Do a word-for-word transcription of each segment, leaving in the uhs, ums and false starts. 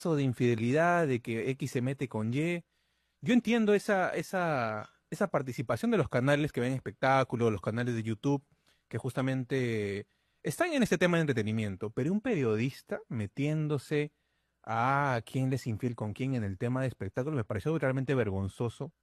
caso de infidelidad, de que X se mete con Y. Yo entiendo esa, esa, esa participación de los canales que ven espectáculos, los canales de YouTube, que justamente están en este tema de entretenimiento, pero un periodista metiéndose a quién les infiel con quién en el tema de espectáculos me pareció realmente vergonzoso.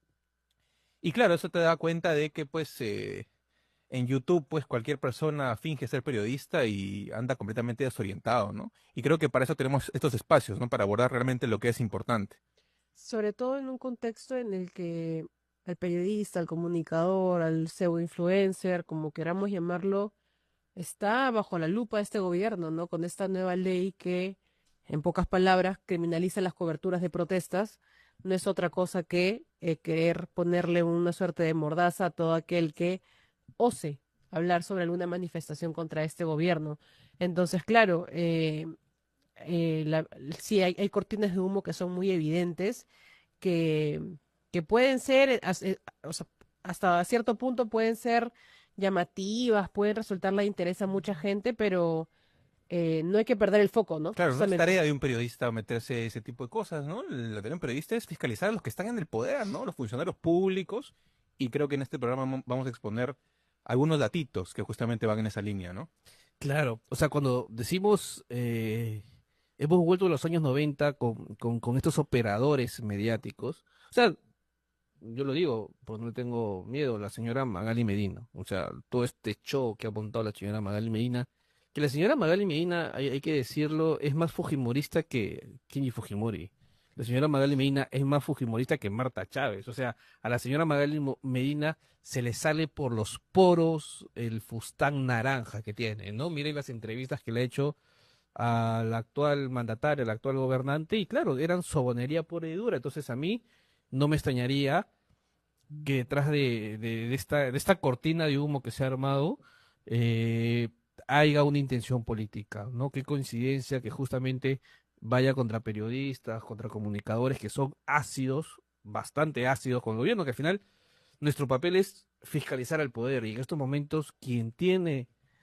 Y claro, eso te da cuenta de que pues eh, en YouTube pues cualquier persona finge ser periodista y anda completamente desorientado, ¿no? Y creo que para eso tenemos estos espacios, ¿no? Para abordar realmente lo que es importante. Sobre todo en un contexto en el que el periodista, el comunicador, el pseudo influencer, como queramos llamarlo, está bajo la lupa de este gobierno, ¿no? Con esta nueva ley que, en pocas palabras, criminaliza las coberturas de protestas, no es otra cosa que eh, querer ponerle una suerte de mordaza a todo aquel que ose hablar sobre alguna manifestación contra este gobierno. Entonces, claro, eh, eh, la- sí hay, hay cortinas de humo que son muy evidentes, que, que pueden ser, eh, as- eh, o sea, hasta cierto punto pueden ser llamativas, pueden resultarle de interés a mucha gente, pero eh, no hay que perder el foco, ¿no? Claro, no es Justamente. tarea de un periodista meterse ese tipo de cosas, ¿no? La tarea de un periodista es fiscalizar a los que están en el poder, ¿no? Los funcionarios públicos. Y creo que en este programa mo- vamos a exponer algunos datitos que justamente van en esa línea, ¿no? Claro, o sea, cuando decimos eh, hemos vuelto a los años noventa con, con, con estos operadores mediáticos, o sea, yo lo digo, porque no le tengo miedo, la señora Magali Medina, o sea, todo este show que ha montado la señora Magali Medina, que la señora Magali Medina, hay, hay que decirlo, es más fujimorista que Kenji Fujimori. La señora Magali Medina es más fujimorista que Marta Chávez. O sea, a la señora Magali Mo- Medina se le sale por los poros el fustán naranja que tiene, ¿no? Miren las entrevistas que le ha hecho al actual mandatario, al actual gobernante, y claro, eran sobonería pura y dura. Entonces a mí no me extrañaría que detrás de, de- de esta, de esta cortina de humo que se ha armado eh, haya una intención política, ¿no? Qué coincidencia que justamente vaya contra periodistas, contra comunicadores que son ácidos, bastante ácidos con el gobierno, que al final nuestro papel es fiscalizar al poder y en estos momentos quien tiene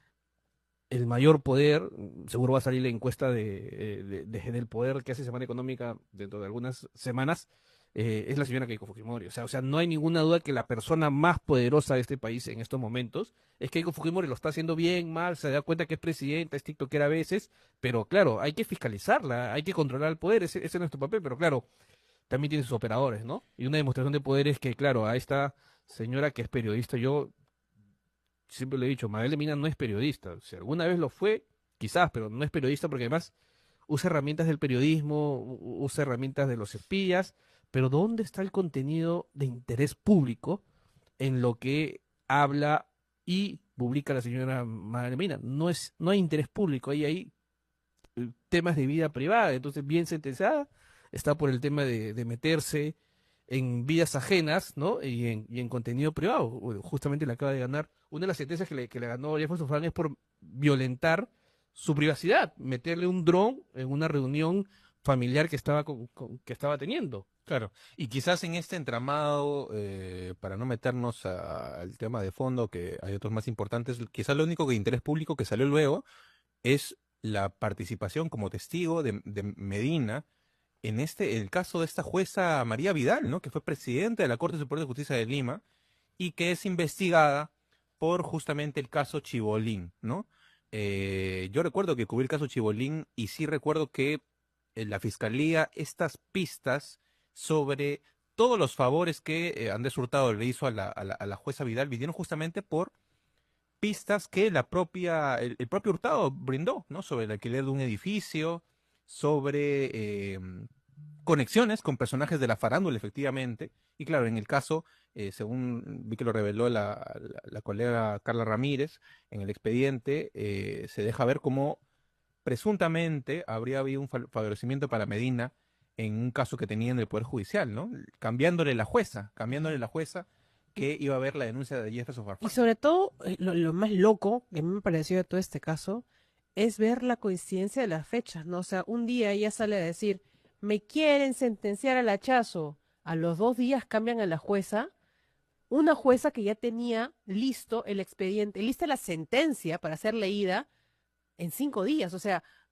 el mayor poder, mm, seguro va a salir la encuesta de, eh, de- de- del poder que hace Semana Económica dentro de algunas semanas, eh, es la señora Keiko Fujimori. O sea, o sea, no hay ninguna duda que la persona más poderosa de este país en estos momentos es Keiko Fujimori. Lo está haciendo bien, mal, se da cuenta que es presidenta, es tiktokera a veces, pero claro, hay que fiscalizarla, hay que controlar el poder, ese, ese es nuestro papel, pero claro, también tiene sus operadores, ¿no? Y una demostración de poder es que, claro, a esta señora que es periodista, yo siempre le he dicho, Mabel Mina no es periodista. Si alguna vez lo fue, quizás, pero no es periodista porque además usa herramientas del periodismo, u- usa herramientas de los espías, pero ¿dónde está el contenido de interés público en lo que habla y publica la señora Mabel Mina? No es, no hay interés público, ahí hay eh, temas de vida privada, entonces bien sentenciada, está por el tema de, de meterse en vidas ajenas, ¿no? Y en, y en contenido privado. Bueno, justamente le acaba de ganar, una de las sentencias que le, que le ganó Jefferson Farfán es por violentar su privacidad, meterle un dron en una reunión familiar que estaba, con- con- que estaba teniendo. Claro. Y quizás en este entramado, eh, para no meternos a- al tema de fondo, que hay otros más importantes, quizás lo único de interés público que salió luego es la participación como testigo de, de Medina en este, el caso de esta jueza María Vidal, ¿no? Que fue presidenta de la Corte Superior de Justicia de Lima y que es investigada por justamente el caso Chibolín, ¿no? Eh, yo recuerdo que cubrí el caso Chibolín y sí recuerdo que en la fiscalía estas pistas sobre todos los favores que eh, Andrés Hurtado le hizo a la, a la, a la jueza Vidal vinieron justamente por pistas que la propia, el, el propio Hurtado brindó, ¿no? Sobre el alquiler de un edificio, sobre eh, conexiones con personajes de la farándula, efectivamente. Y claro, en el caso, eh, según vi que lo reveló la, la, la colega Carla Ramírez en el expediente, eh, se deja ver cómo presuntamente habría habido un fa- favorecimiento para Medina en un caso que tenía en el Poder Judicial, ¿no? Cambiándole la jueza, cambiándole la jueza que iba a ver la denuncia de Jefferson Y Farfán. sobre todo, eh, lo, lo más loco que a mí me pareció de todo este caso es ver la coincidencia de las fechas, ¿no? O sea, un día ella sale a decir, me quieren sentenciar al hachazo. A los dos días cambian a la jueza, una jueza que ya tenía listo el expediente, lista la sentencia para ser leída en cinco días. O sea,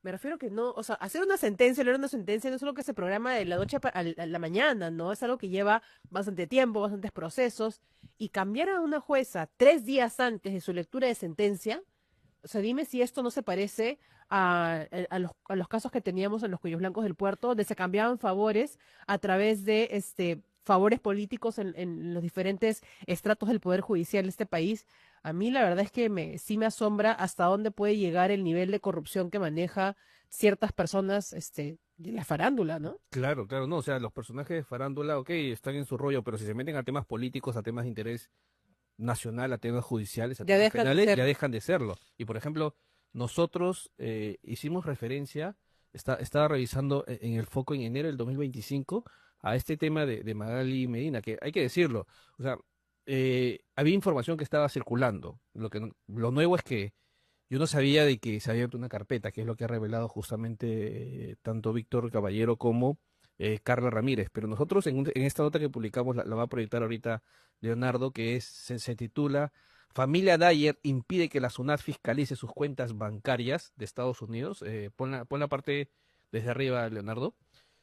Me refiero que no, o sea, hacer una sentencia, leer una sentencia no es algo que se programa de la noche pa- a la a la mañana, ¿no? Es algo que lleva bastante tiempo, bastantes procesos, y cambiar a una jueza tres días antes de su lectura de sentencia, o sea, dime si esto no se parece a, a los, a los casos que teníamos en los Cuellos Blancos del Puerto, donde se cambiaban favores a través de este favores políticos en, en los diferentes estratos del Poder Judicial de este país. A mí la verdad es que me, sí me asombra hasta dónde puede llegar el nivel de corrupción que maneja ciertas personas este, de la farándula, ¿no? Claro, claro, no, o sea, los personajes de farándula, ok, están en su rollo, pero si se meten a temas políticos, a temas de interés nacional, a temas judiciales, a Ya temas dejan de penales, ya ser. dejan de serlo. Y por ejemplo, nosotros eh, hicimos referencia, está, estaba revisando e- en el foco en enero del dos mil veinticinco a este tema de, de Magali Medina, que hay que decirlo, o sea, eh, había información que estaba circulando. Lo que, no- lo nuevo es que yo no sabía de que se había abierto una carpeta, que es lo que ha revelado justamente eh, tanto Víctor Caballero como eh, Carla Ramírez. Pero nosotros en, un- en esta nota que publicamos, la, la va a proyectar ahorita Leonardo, que es, se, se titula Familia Dyer impide que la SUNAT fiscalice sus cuentas bancarias de Estados Unidos. Eh, pon la, pon la parte desde arriba, Leonardo.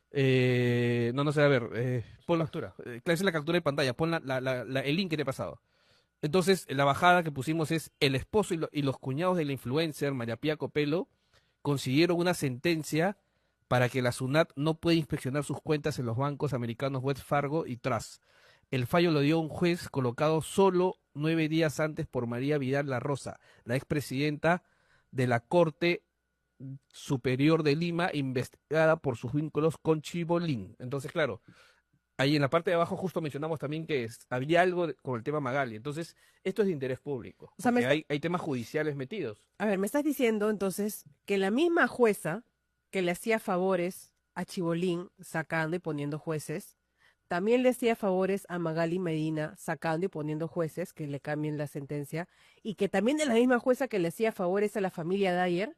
Eh, no, no sé, a ver, eh, pon la captura. Eh, esa es la captura de pantalla, pon la, la- la- la- el link que te he pasado. Entonces, la bajada que pusimos es el esposo y, lo- y los cuñados de la influencer María Pía Copelo consiguieron una sentencia para que la SUNAT no pueda inspeccionar sus cuentas en los bancos americanos Wells Fargo y Trust. El fallo lo dio un juez colocado solo nueve días antes por María Vidal La Rosa, la expresidenta de la Corte Superior de Lima, investigada por sus vínculos con Chibolín. Entonces, claro, ahí en la parte de abajo justo mencionamos también que es- había algo de- con el tema Magali. Entonces, esto es de interés público, O sea, me porque está, hay, hay temas judiciales metidos. a ver, me estás diciendo entonces que la misma jueza que le hacía favores a Chibolín sacando y poniendo jueces, también le hacía favores a Magali Medina sacando y poniendo jueces que le cambien la sentencia, y que también es la misma jueza que le hacía favores a la familia Dyer,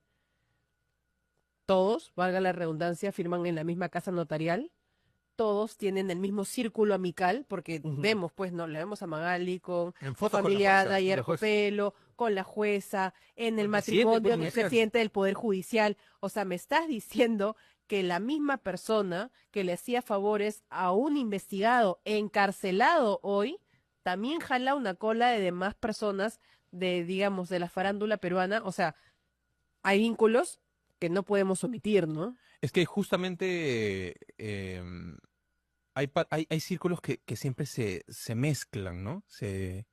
todos, valga la redundancia, firman en la misma casa notarial, todos tienen el mismo círculo amical, porque Ujú. vemos, pues, no, le vemos a Magali con En la fotos con la familia jueza. Dyer La jueza. Copelo, con la jueza, en el El presidente del Poder matrimonio del Judicial. presidente del Poder Judicial. O sea, me estás diciendo que la misma persona que le hacía favores a un investigado encarcelado hoy, también jala una cola de demás personas de, digamos, de la farándula peruana. O sea, hay vínculos que no podemos omitir, ¿no? Es que justamente eh, hay, pa- hay, hay círculos que, que siempre se, se mezclan, ¿no? Se,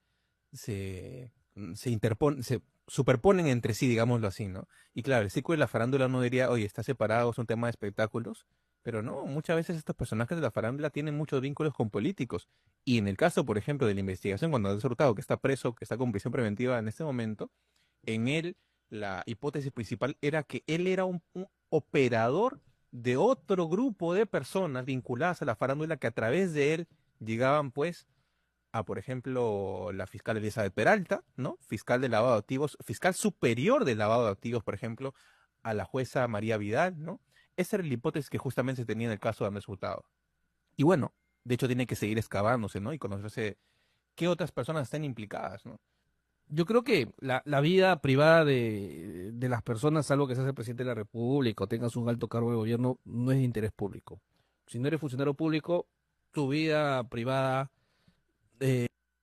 se, mm, se interponen, se superponen entre sí, digámoslo así, ¿no? Y claro, el círculo de la farándula no diría, oye, está separado, es un tema de espectáculos, pero no, muchas veces estos personajes de la farándula tienen muchos vínculos con políticos. Y en el caso, por ejemplo, de la investigación, cuando Andrés Hurtado, que está preso, que está con prisión preventiva en este momento, en él la hipótesis principal era que él era un, un operador de otro grupo de personas vinculadas a la farándula que a través de él llegaban pues a, por ejemplo, la fiscal Elizabeth Peralta, ¿no? Fiscal de lavado de activos, fiscal superior de lavado de activos, por ejemplo, a la jueza María Vidal, ¿no? Esa era la hipótesis que justamente se tenía en el caso de Andrés Hurtado. Y bueno, de hecho tiene que seguir excavándose, ¿no? Y conocerse qué otras personas están implicadas, ¿no? Yo creo que la, la vida privada de, de las personas, salvo que seas el presidente de la República o tengas un alto cargo de gobierno, no es de interés público. Si no eres funcionario público, tu vida privada eh,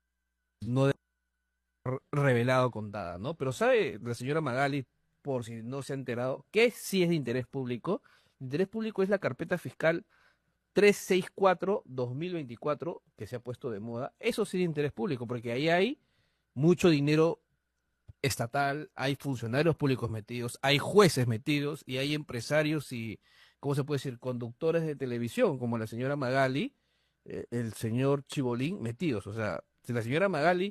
no debe ser revelado contada, ¿no? Pero sabe la señora Magali, por si no se ha enterado, que sí es de interés público. De interés público es la carpeta fiscal trescientos sesenta y cuatro dos mil veinticuatro, que se ha puesto de moda. Eso sí de interés público, porque ahí hay mucho dinero estatal, hay funcionarios públicos metidos, hay jueces metidos y hay empresarios y, ¿cómo se puede decir?, conductores de televisión, como la señora Magali, eh, el señor Chibolín, metidos. O sea, si la señora Magali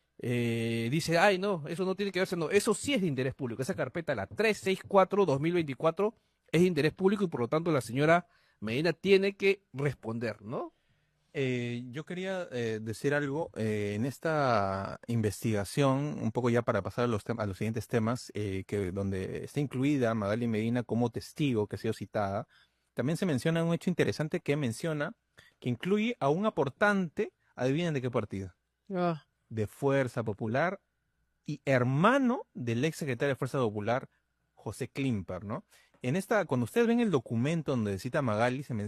eh, dice, ay, no, eso no tiene que verse, no, eso sí es de interés público. Esa carpeta, la trescientos sesenta y cuatro dos mil veinticuatro, es de interés público y por lo tanto la señora Medina tiene que responder, ¿no? Eh, yo quería eh, decir algo eh, en esta investigación, un poco ya para pasar a los, tem- a los siguientes temas, eh, que donde está incluida Magali Medina como testigo que ha sido citada. También se menciona un hecho interesante que menciona que incluye a un aportante, adivinen de qué partido, Ah, de Fuerza Popular y hermano del ex secretario de Fuerza Popular, José Klimper, ¿no? en esta, cuando ustedes ven el documento donde cita Magali, se